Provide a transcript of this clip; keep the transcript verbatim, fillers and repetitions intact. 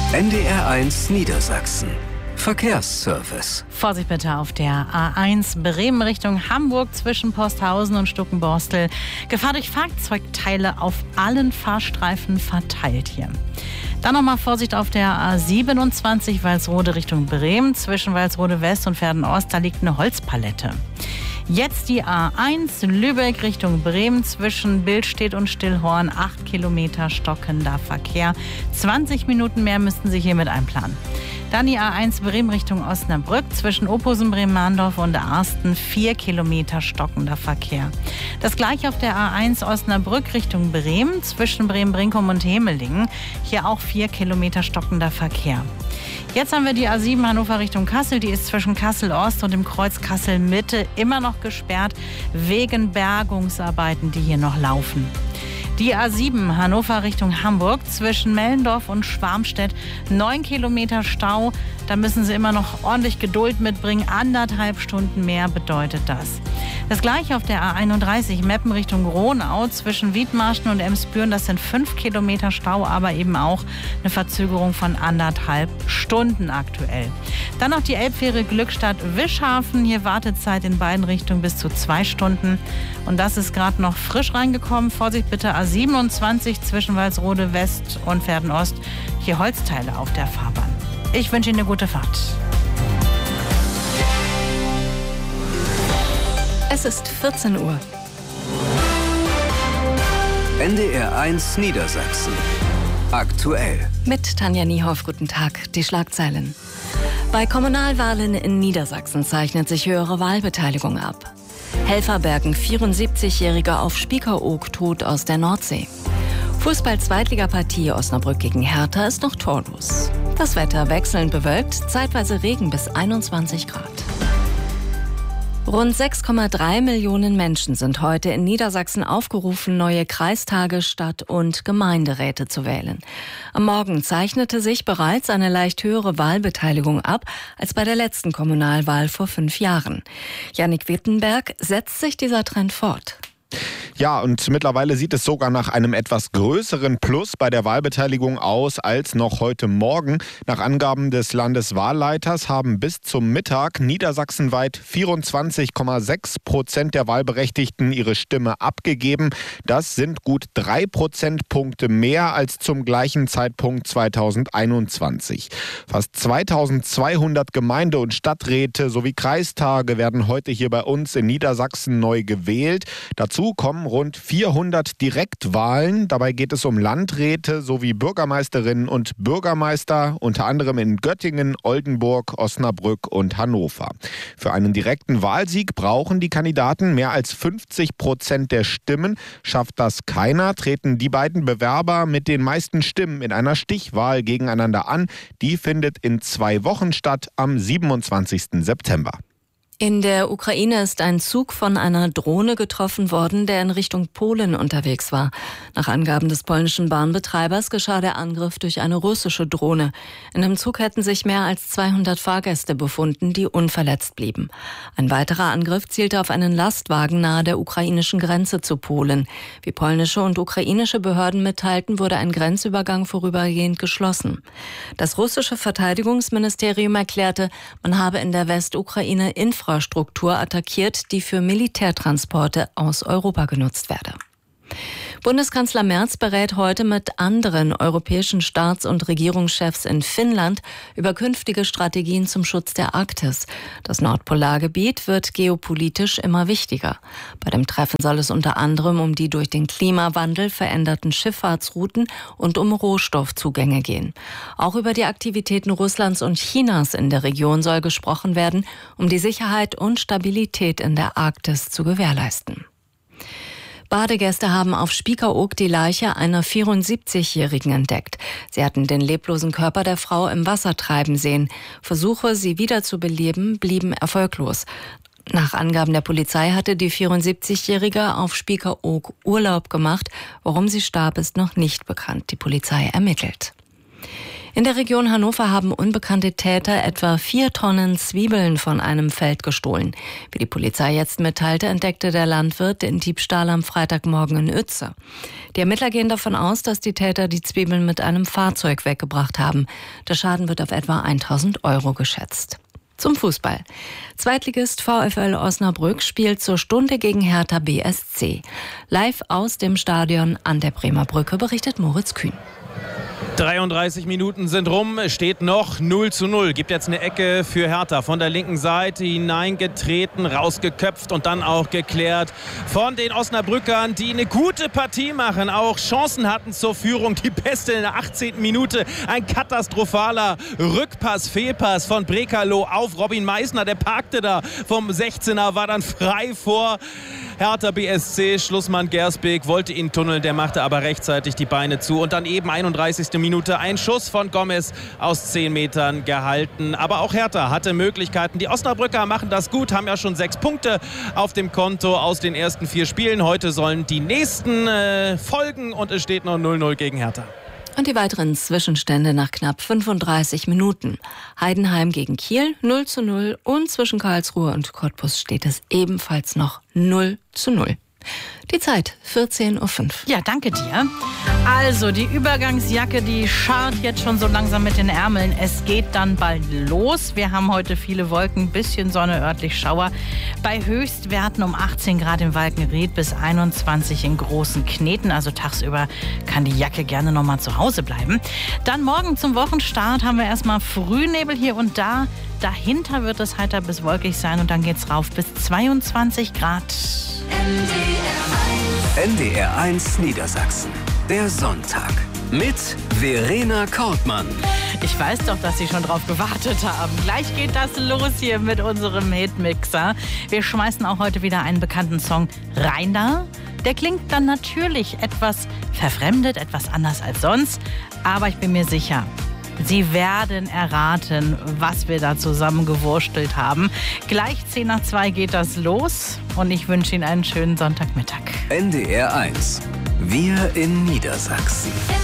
N D R eins Niedersachsen. Verkehrsservice. Vorsicht bitte auf der A eins Bremen Richtung Hamburg zwischen Posthausen und Stuckenborstel. Gefahr durch Fahrzeugteile auf allen Fahrstreifen verteilt hier. Dann nochmal Vorsicht auf der A siebenundzwanzig Walsrode Richtung Bremen zwischen Walsrode West und Verden Ost. Da liegt eine Holzpalette. Jetzt die A eins Lübeck Richtung Bremen zwischen Billstedt und Stillhorn. acht Kilometer stockender Verkehr. zwanzig Minuten mehr müssten Sie hiermit einplanen. Dann die A eins Bremen Richtung Osnabrück zwischen Opposen, Bremen-Mahndorf und Arsten. vier Kilometer stockender Verkehr. Das gleiche auf der A eins Osnabrück Richtung Bremen zwischen Bremen-Brinkum und Hemelingen. Hier auch vier Kilometer stockender Verkehr. Jetzt haben wir die A sieben Hannover Richtung Kassel. Die ist zwischen Kassel-Ost und dem Kreuz Kassel-Mitte immer noch gesperrt wegen Bergungsarbeiten, die hier noch laufen. Die A sieben Hannover Richtung Hamburg zwischen Mellendorf und Schwarmstedt. neun Kilometer Stau. Da müssen Sie immer noch ordentlich Geduld mitbringen. Anderthalb Stunden mehr bedeutet das. Das gleiche auf der A einunddreißig Meppen Richtung Gronau zwischen Wiedmarschen und Emsbüren. Das sind fünf Kilometer Stau, aber eben auch eine Verzögerung von anderthalb Stunden aktuell. Dann noch die Elbfähre Glückstadt-Wischhafen. Hier Wartezeit in beiden Richtungen bis zu zwei Stunden. Und das ist gerade noch frisch reingekommen. Vorsicht bitte A siebenundzwanzig zwischen Walsrode West und Verden Ost. Hier Holzteile auf der Fahrbahn. Ich wünsche Ihnen eine gute Fahrt. Es ist vierzehn Uhr. N D R eins Niedersachsen. Aktuell. Mit Tanja Niehoff, guten Tag. Die Schlagzeilen. Bei Kommunalwahlen in Niedersachsen zeichnet sich höhere Wahlbeteiligung ab. Helfer bergen vierundsiebzigjähriger auf Spiekeroog tot aus der Nordsee. Fußball-Zweitligapartie Osnabrück gegen Hertha ist noch torlos. Das Wetter wechselnd bewölkt, zeitweise Regen bis einundzwanzig Grad. Rund sechs Komma drei Millionen Menschen sind heute in Niedersachsen aufgerufen, neue Kreistage, Stadt- und Gemeinderäte zu wählen. Am Morgen zeichnete sich bereits eine leicht höhere Wahlbeteiligung ab als bei der letzten Kommunalwahl vor fünf Jahren. Jannik Wittenberg, setzt sich dieser Trend fort? Ja, und mittlerweile sieht es sogar nach einem etwas größeren Plus bei der Wahlbeteiligung aus als noch heute Morgen. Nach Angaben des Landeswahlleiters haben bis zum Mittag niedersachsenweit vierundzwanzig Komma sechs Prozent der Wahlberechtigten ihre Stimme abgegeben. Das sind gut drei Prozentpunkte mehr als zum gleichen Zeitpunkt zweitausendeinundzwanzig. Fast zweitausendzweihundert Gemeinde- und Stadträte sowie Kreistage werden heute hier bei uns in Niedersachsen neu gewählt. Dazu kommen rund vierhundert Direktwahlen. Dabei geht es um Landräte sowie Bürgermeisterinnen und Bürgermeister, unter anderem in Göttingen, Oldenburg, Osnabrück und Hannover. Für einen direkten Wahlsieg brauchen die Kandidaten mehr als fünfzig Prozent der Stimmen. Schafft das keiner, treten die beiden Bewerber mit den meisten Stimmen in einer Stichwahl gegeneinander an. Die findet in zwei Wochen statt, am siebenundzwanzigsten September. In der Ukraine ist ein Zug von einer Drohne getroffen worden, der in Richtung Polen unterwegs war. Nach Angaben des polnischen Bahnbetreibers geschah der Angriff durch eine russische Drohne. In dem Zug hätten sich mehr als zweihundert Fahrgäste befunden, die unverletzt blieben. Ein weiterer Angriff zielte auf einen Lastwagen nahe der ukrainischen Grenze zu Polen. Wie polnische und ukrainische Behörden mitteilten, wurde ein Grenzübergang vorübergehend geschlossen. Das russische Verteidigungsministerium erklärte, man habe in der Westukraine Infrastruktur Infrastruktur attackiert, die für Militärtransporte aus Europa genutzt werde. Bundeskanzler Merz berät heute mit anderen europäischen Staats- und Regierungschefs in Finnland über künftige Strategien zum Schutz der Arktis. Das Nordpolargebiet wird geopolitisch immer wichtiger. Bei dem Treffen soll es unter anderem um die durch den Klimawandel veränderten Schifffahrtsrouten und um Rohstoffzugänge gehen. Auch über die Aktivitäten Russlands und Chinas in der Region soll gesprochen werden, um die Sicherheit und Stabilität in der Arktis zu gewährleisten. Badegäste haben auf Spiekeroog die Leiche einer vierundsiebzigjährigen entdeckt. Sie hatten den leblosen Körper der Frau im Wasser treiben sehen. Versuche, sie wiederzubeleben, blieben erfolglos. Nach Angaben der Polizei hatte die vierundsiebzigjährige auf Spiekeroog Urlaub gemacht. Warum sie starb, ist noch nicht bekannt. Die Polizei ermittelt. In der Region Hannover haben unbekannte Täter etwa vier Tonnen Zwiebeln von einem Feld gestohlen. Wie die Polizei jetzt mitteilte, entdeckte der Landwirt den Diebstahl am Freitagmorgen in Uetze. Die Ermittler gehen davon aus, dass die Täter die Zwiebeln mit einem Fahrzeug weggebracht haben. Der Schaden wird auf etwa tausend Euro geschätzt. Zum Fußball. Zweitligist VfL Osnabrück spielt zur Stunde gegen Hertha B S C. Live aus dem Stadion an der Bremer Brücke berichtet Moritz Kühn. dreiunddreißig Minuten sind rum, es steht noch null zu null. Gibt jetzt eine Ecke für Hertha. Von der linken Seite hineingetreten, rausgeköpft und dann auch geklärt von den Osnabrückern, die eine gute Partie machen. Auch Chancen hatten zur Führung. Die beste in der achtzehnten Minute. Ein katastrophaler Rückpass, Fehlpass von Brekalo auf Robin Meissner. Der parkte da vom sechzehner, war dann frei vor Hertha B S C. Schlussmann Gersbeek wollte ihn tunneln, der machte aber rechtzeitig die Beine zu. Und dann eben einunddreißigste Minute ein Schuss von Gomez aus zehn Metern gehalten. Aber auch Hertha hatte Möglichkeiten. Die Osnabrücker machen das gut, haben ja schon sechs Punkte auf dem Konto aus den ersten vier Spielen. Heute sollen die nächsten äh, folgen und es steht noch null null gegen Hertha. Und die weiteren Zwischenstände nach knapp fünfunddreißig Minuten. Heidenheim gegen Kiel null zu null und zwischen Karlsruhe und Cottbus steht es ebenfalls noch null zu null. Die Zeit vierzehn Uhr fünf. Ja, danke dir. Also, die Übergangsjacke, die scharrt jetzt schon so langsam mit den Ärmeln. Es geht dann bald los. Wir haben heute viele Wolken, bisschen Sonne, örtlich Schauer. Bei Höchstwerten um achtzehn Grad im Walkenried bis einundzwanzig in Großen Kneten. Also tagsüber kann die Jacke gerne noch mal zu Hause bleiben. Dann morgen zum Wochenstart haben wir erstmal Frühnebel hier und da. Dahinter wird es heiter bis wolkig sein und dann geht's rauf bis zweiundzwanzig Grad. N D R eins Niedersachsen. Der Sonntag mit Verena Kortmann. Ich weiß doch, dass Sie schon drauf gewartet haben. Gleich geht das los hier mit unserem Hitmixer. Wir schmeißen auch heute wieder einen bekannten Song rein da. Der klingt dann natürlich etwas verfremdet, etwas anders als sonst. Aber ich bin mir sicher, Sie werden erraten, was wir da zusammengewurstelt haben. Gleich zehn nach zwei geht das los und ich wünsche Ihnen einen schönen Sonntagmittag. N D R eins. Wir in Niedersachsen.